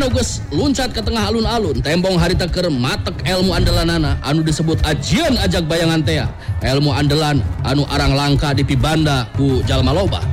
Mana geus luncat ke tengah alun-alun, tembong harita keur matek ilmu andalanana anu disebut ajian ajag bayangan tea. Ilmu andalan anu arang langka di pibanda ku jalma loba.